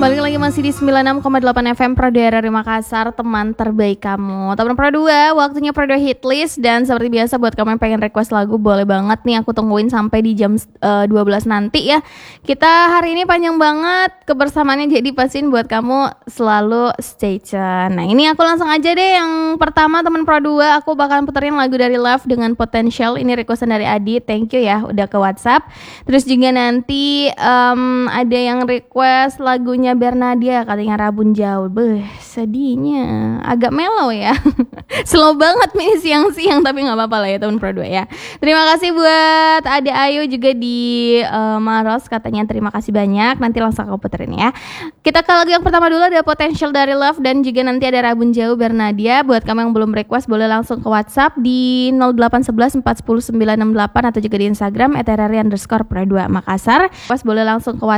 Balik lagi masih di 96,8 FM Pro 2 RRI Makassar, teman terbaik kamu. Teman Pro 2, waktunya Pro 2 Hitlist. Dan seperti biasa buat kamu yang pengen request lagu, boleh banget nih, aku tungguin sampai di jam 12 nanti ya. Kita hari ini panjang banget kebersamaannya, jadi pastiin buat kamu selalu stay tune. Nah ini aku langsung aja deh, yang pertama teman Pro 2, aku bakalan puterin lagu dari Love dengan Potential. Ini requestan dari Adi, thank you ya udah ke WhatsApp. Terus juga nanti ada yang request lagunya Bernadia, katanya Rabun Jauh. Sedihnya agak mellow ya. Slow banget nih siang-siang, tapi gak apa-apa lah ya teman Pro 2 ya. Terima kasih buat Ade Ayu juga di Maros, katanya terima kasih banyak. Nanti langsung aku puterin ya. Kita ke lagu yang pertama dulu, ada Potential dari Love, dan juga nanti ada Rabun Jauh Bernadia. Buat kamu yang belum request, boleh langsung ke WhatsApp di 0811 410 968 atau juga di Instagram @RRI_Pro2 Makassar. Request boleh langsung ke WhatsApp